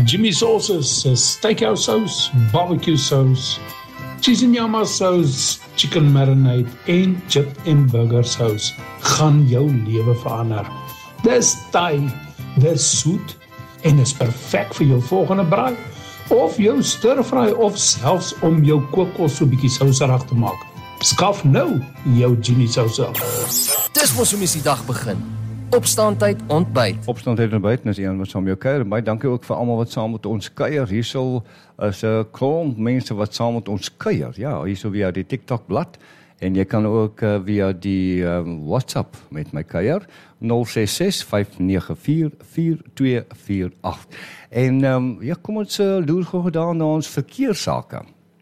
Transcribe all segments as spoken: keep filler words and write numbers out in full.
Jimmy Sauces, steakhouse sauce, barbecue sauce, cheese and yama sauce, chicken marinade en chip en burger sauce gaan jou lewe verander. Dis Thai, dis soet en is perfek vir jou volgende braai of jou stir-fry of selfs om jou kookkos so bietjie souserig te maak. Skaf nou jou Jimmy Sauce. Dis mos hoe mens die dag begin. Opstaantyd ontbyt. Opstaantyd ontbyt, en is een wat saam jou kuier. Baie dankie ook vir almal wat saam met ons kuier. Hiersal is 'n klomp mense wat saam met ons kuier. Ja, hierso via die TikTok blad. En jy kan ook uh, via die um, WhatsApp met my kuier. nul ses ses vyf nege vier vier twee vier agt. En um, ja, kom ons uh, loer gou gedaan na ons verkeerssake.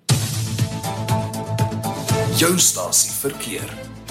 Jou stasie verkeer.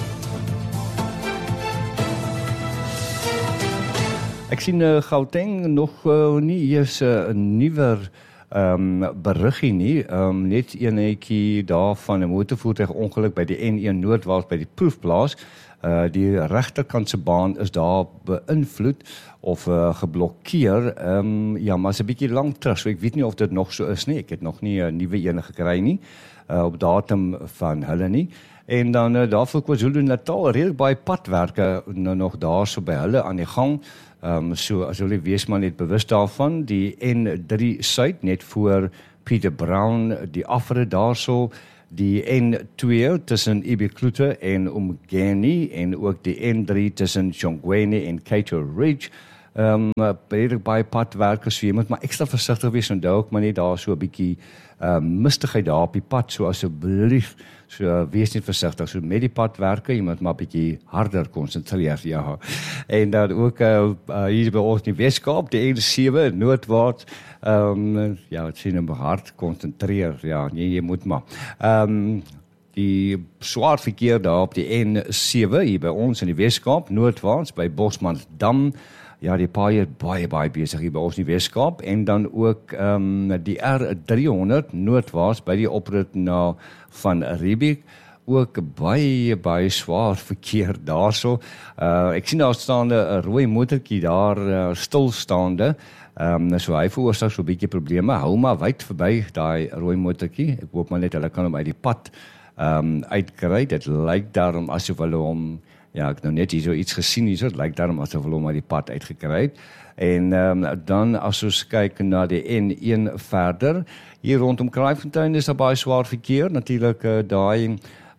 Ek sien uh, Gauteng nog uh, nie eers 'n uh, nuwer um, beriggie nie. Um, net eenetjie daar van 'n motorvoertuig ongeluk by die N een noordwaarts by die proefplaas. Uh, die regterkant se baan is daar beïnvloed of uh, geblokkeer. Um, ja, maar is 'n bietjie lank terug, so ek weet nie of dit nog so is nie. Ek het nog nie 'n nuwe een gekry nie uh, op datum van hulle nie. En dan uh, daarvoor KwaZulu-Natal redelik baie padwerke nou nog daar so by hulle aan die gang. Um, so as julle wees maar net bewus daarvan, die N drie Suid net voor Pieter Brown, die afrit daarso, die N twee tussen Ibiklute en Umgeni en ook die N drie tussen Jongweni en Cato Ridge. Um, redelijk baie padwerkers, so jy moet maar extra versigtig wees, en ook maar net daar so 'n bietjie um, mistigheid daar op die pad, so asseblief, so uh, wees net versigtig, so met die padwerke, jy moet maar 'n bietjie harder konsentreer, ja. En dan ook uh, uh, hier by ons in die Weskaap, die N sewe, noordwaarts, um, ja, het sien hem hard konsentreer, ja, nee, jy moet maar. Um, die swaar verkeer daar op die N sewe, hier by ons in die Weskaap, noordwaarts, by Bosmansdam, ja, die paai baie, baie besig hier by ons in die Weskaap, en dan ook um, die R driehonderd, noordwaarts, by die oprit na Van Riebeeck, ook baie, baie swaar verkeer daarso. Uh, ek sien daar staande 'n rooi motortjie daar uh, stilstaande, um, so hy veroorsaak so 'n bietjie probleme, hou maar wyd verby daai rooi motortjie, ek hoop maar net hulle kan hom uit die pad um, uitkry, dit lyk daarom asof hulle hom, ja, ek nou net hier so iets gesien hier, so, het lyk daarom asof hulle hom uit die pad uitgekry het. En um, dan as ons kyk na die N een verder, hier rondom Kraaifontein is daar baie swaar verkeer, natuurlik uh, daai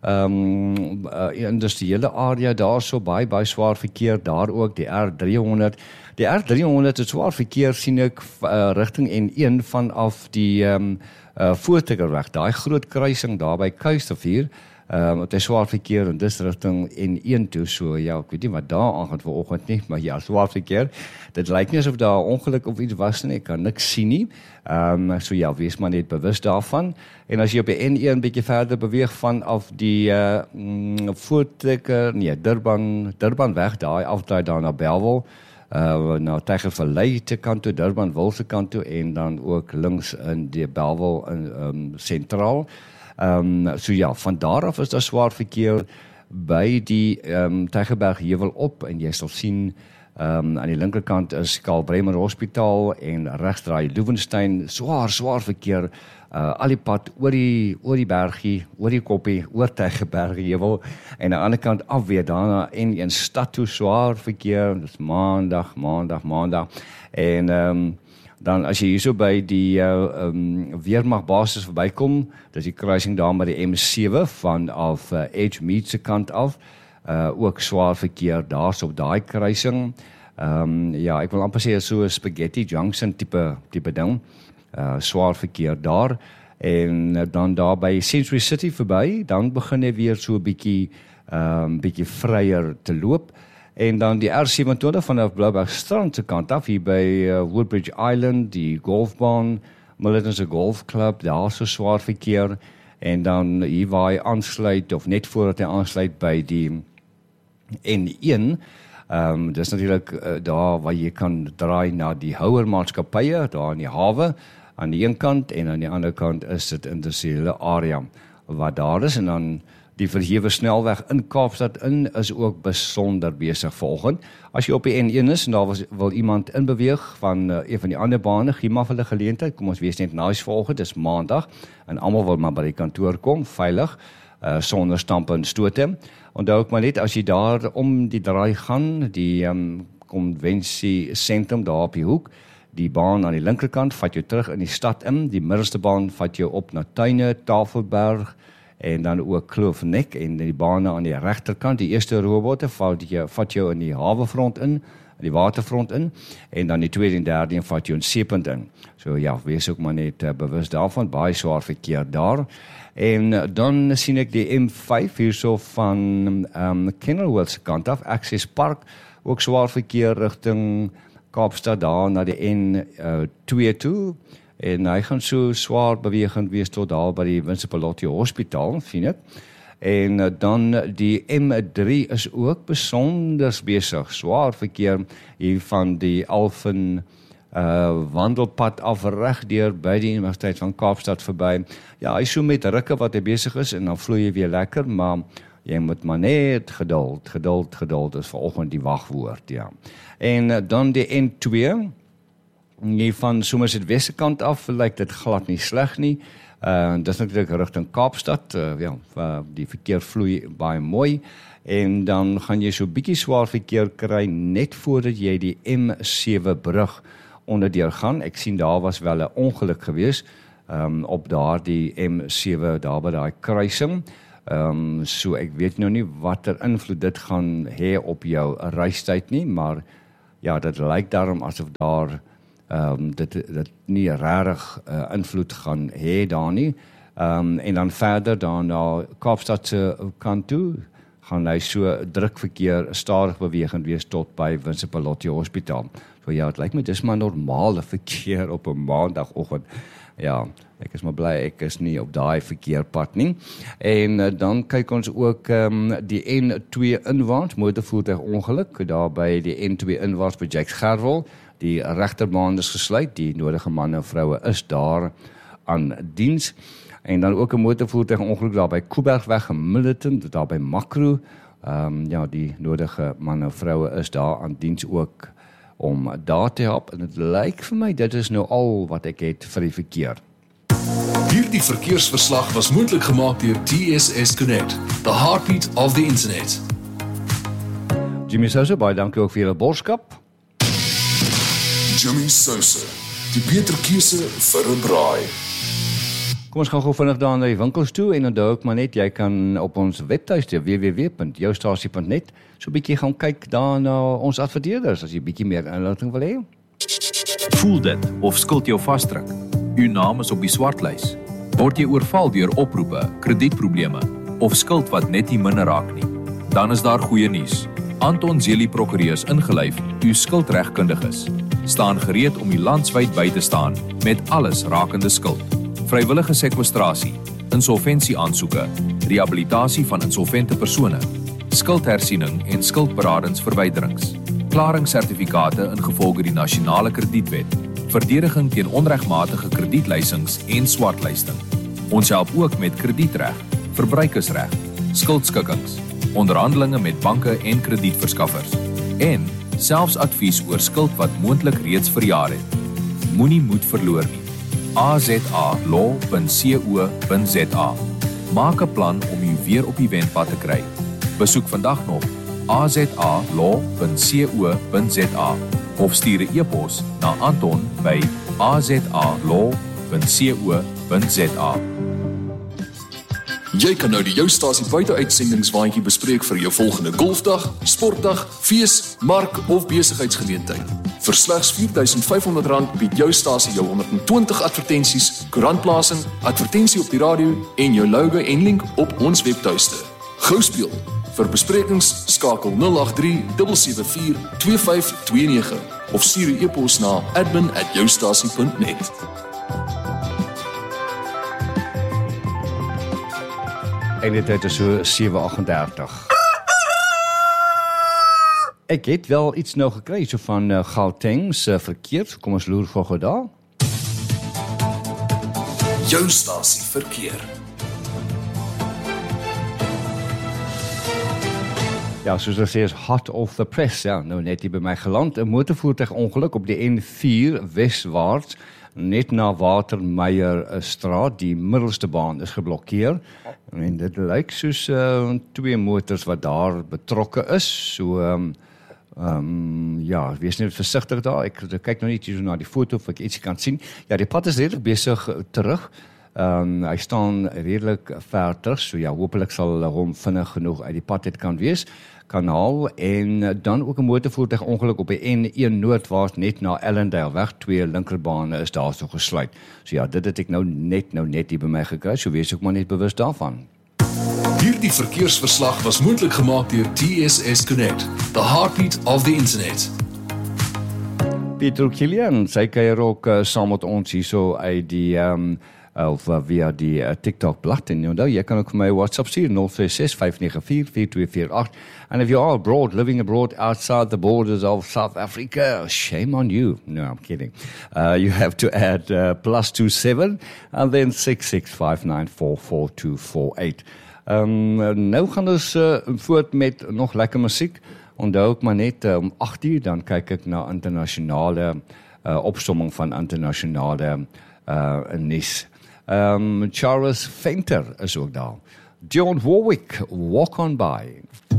um, uh, industriële area daar so baie, baie swaar verkeer, daar ook die R driehonderd. Die R driehonderd het swaar verkeer sien ek uh, rigting N een vanaf die um, uh, Voortrekkerweg, daai groot kruising daar by Kuistervier, Um, het is swaar verkeer en dis rigting N een toe, so ja, ek weet nie wat daar aangaan vanoggend nie, maar ja, swaar verkeer. Dit lyk nie asof daar ongeluk of iets was nie, ek kan niks sien nie. Um, so ja, wees maar net bewus daarvan. En as jy op die N een bietjie verder beweeg vanaf die uh, mm, Voortrekker, nee, Durban, Durban weg, daai afdraai daar na Bellville, uh, na Tygervallei te kant toe, Durban Wil se kant toe, en dan ook links in die Bellville in um, sentraal. Um, so ja, van daar af is daar swaar verkeer by die um, Tygerberg heuwel op, en jy sal sien um, aan die linkerkant is Karl Bremer Hospitaal en regsdraai Loewenstein, swaar, swaar verkeer, uh, al die pad oor die, oor die bergie, oor die koppie, oor Tygerberg heuwel, en aan die ander kant af weer daarna en een stad toe swaar verkeer, dis maandag, maandag, maandag, en um, dan as jy hierso by die uh, um, Weermagbasis verbykom, dis die kruising daar met die M sewe vanaf uh, Edgemead se kant af, uh, ook swaar verkeer daar so op daai kruising. Um, ja, ek wil amper sê so 'n spaghetti junction tipe tipe ding, uh, swaar verkeer daar, en uh, dan daar by Century City verby, dan begin hy weer so 'n bietjie um, bietjie vryer te loop. En dan die R sewentydig vanaf Bloubergstrand se kant af, hier by uh, Woodbridge Island, die golfbaan, Millertonse golfclub, daar so swaar verkeer, en dan hier waar hy aansluit, of net voordat hy aansluit by die N een, um, dis natuurlik uh, daar waar jy kan draai na die houermaatskappye, daar in die hawe, aan die een kant, en aan die ander kant is dit industriële area wat daar is, en dan Die verhewe snelweg in Kaapstad in is ook besonder besig vanoggend. As jy op die N een is en daar was, wil iemand inbeweeg van uh, een van die ander bane, gee maar vir hulle geleentheid. Kom ons wees net nice vanoggend, dis maandag en almal wil maar by die kantoor kom, veilig, uh, sonder stampe en stote. Onthou ook maar net as jy daar om die draai gaan, die um, konvensie sentrum daar op die hoek, die baan aan die linkerkant vat jou terug in die stad in, die middelste baan vat jou op na Tuine, Tafelberg en dan ook Kloofnek en die bane aan die regterkant, die eerste robotte vat jou, vat jou in die hawefront in, die waterfront in en dan die tweede en derde en vat jou in Seepunt in. So ja, wees ook maar net uh, bewus daarvan, baie swaar verkeer daar. En uh, dan sien ek die M vyf hierso van um, Kenilworth se kant af, Access Park, ook swaar verkeer rigting Kaapstad daar na die N twee toe en hy gaan so swaar bewegend wees tot daar by die Winsepelotti Hospitaal, sien ek. En uh, dan die M drie is ook besonder besig, swaar verkeer hier van die Alphen uh, wandelpad af reg deur by die Universiteit van Kaapstad verby. Ja, hy so met rukke wat hy besig is en dan vloei hy weer lekker, maar jy moet maar net geduld, geduld, geduld is vanoggend die wagwoord, ja. En uh, dan die N twee, nie van Somerset Weste kant af, lyk dit glad nie sleg nie. Uh, dis natuurlik rigting Kaapstad, uh, ja, uh, die verkeer vloei baie mooi, en dan gaan jy so bietjie swaar verkeer kry, net voordat jy die M sewe brug onderdeur gaan. Ek sien daar was wel 'n ongeluk gewees, um, op daar die M sewe, daar by daai kruising. Um, so ek weet nou nie watter invloed dit gaan hê op jou reistyd nie, maar ja, dit lyk daarom asof daar um, dit, dit nie regtig uh, invloed gaan hê daar nie. Um, en dan verder dan na Kaapstad se kant toe, gaan hy so drukverkeer stadig bewegend wees tot by Winsepelotti Hospitaal. So ja, het lyk my dis maar normale verkeer op 'n maandagoggend. Ja, ek is maar bly ek is nie op daai verkeerpad nie. En uh, dan kyk ons ook um, die N twee inwaarts, motorvoertuig ongeluk, daar by die N twee inwaarts by Jacques Gerwel. Die regterbaan is gesluit, die nodige manne en vroue is daar aan diens. En dan ook 'n motorvoertuig ongeluk daar by Kuibergweg in Milnerton, daar by Makro. Um, ja, die nodige manne en vroue is daar aan diens ook om daar te help. En dit lyk vir my, dit is nou al wat ek het vir die verkeer. Hierdie verkeersverslag was moontlik gemaak deur T S S Connect, the heartbeat of the internet. Jimmy Sousa, baie dankie ook vir julle borskap. Jimmy Sousa, die beter keuse vir 'n braai. Kom ons gaan gou vinnig daar na die winkels toe en onthou ook maar net, jy kan op ons webtuiste w w w punt joustasie punt net so 'n bietjie gaan kyk daar na ons adverteerders as jy bietjie meer inligting wil hê. Voel dit of skuld jou vasdruk? U naam is op die swartlys. Word jy oorval deur oproepe, kredietprobleme of skuld wat net nie minder raak nie? Dan is daar goeie nuus. Anton Zelie Prokureurs ingelyf, u skuldregkundiges, staan gereed om u landwyd by te staan met alles rakende skuld. Vrywillige sekwestrasie, insolvensieaansoeke, rehabilitasie van insolvente persone, skuldhersiening en skuldberadingsverwyderings, klaringssertifikate ingevolge die nasionale kredietwet, verdediging teen onregmatige kredietleisings en swartlisting. Ons help ook met kredietreg, verbruikersreg, skuldskikkings, onderhandelinge met banke en kredietverskaffers en selfs advies oor skuld wat moontlik reeds verjaar het. Moenie moed verloor nie. a z a law punt co punt z a. Maak 'n plan om u weer op die wenpad te kry. Besoek vandag nog a z a law punt co punt z a of stuur 'n e-pos na Anton by a z a law punt co punt z a. Jy kan nou die Joustasie buiteuitsendings-waandjie bespreek vir jou volgende golfdag, sportdag, fees, mark of besigheidsgeleentheid. Vir slegs vier duisend vyf honderd rand bied Joustasie jou honderd en twintig advertensies, koerantplasing, advertensie op die radio en jou logo en link op ons webtuiste. Gou speel. Vir besprekings skakel nul agt drie sewe sewe vier twee vyf twee nege of stuur 'n e-pos na admin at joustasie punt net. En dit het so sewe agt dertig. Ek het wel iets nou gekry so van uh, Gauteng se verkeer. Kom ons loer gou daar. Joustasie verkeer. Ja, soos hulle sê is hot off the press. Ja, nou net hier by my geland, 'n motorvoertuigongeluk op die N vier weswaarts net na Watermeyer straat, die middelste baan is geblokkeer. En dit lyk soos uh, twee motors wat daar betrokke is. So um, um, ja, wees net versigtig daar. Ek, ek kyk nou net hier so na die foto of ek iets kan sien. Ja, die pad is redelik besig terug. Um, hy staan redelik ver terug, so ja, hopelik sal hom vinnig genoeg uit die pad het kan wees. Kanaal en dan ook 'n motorvoertuigongeluk op die N een noordwaarts net na Ellendale weg. Twee linkerbane is daar so gesluit. So ja, dit het ek nou net nou net hier by my gekry. So wees ook maar net bewus daarvan. Hierdie verkeersverslag was moontlik gemaak deur T S S Connect, the heartbeat of the internet. Pieter Kilian, sy kuier ook uh, saam met ons hierso uit die um, of uh, via die uh, TikTok blad en onthou, jy kan ook vir my WhatsApp stuur nul ses ses vyf nege vier vier twee vier agt and if you are abroad, living abroad outside the borders of South Africa, shame on you. No, I'm kidding. Uh, you have to add uh, plus two seven and then six six five nine four four two four eight. Um, nou gaan ons uh, voort met nog lekker musiek. Onthou ook maar net uh, om agt uur dan kyk ek na internasionale uh, opsomming van internasionale uh, nuus. Um, Charles Venter is ook daar. Dionne Warwick, Walk On By.